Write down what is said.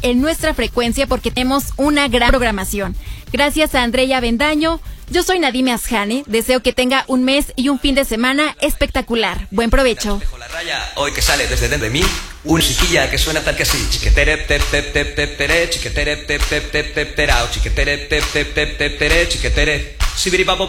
en nuestra frecuencia porque tenemos una gran programación. Gracias a Andrea Bendaño, yo soy Nadime Asjani, deseo que tenga un mes y un fin de semana espectacular. Buen provecho. La raya, hoy que sale desde dentro de mí, una chiquilla que suena tal que así. Chiquetere, tep, tep, tep, tep, tere, chiquetere, tep, tep, tep, tep, terao, chiquetere, tep, tep, tep, tep, tere, chiquetere, sibiripapo.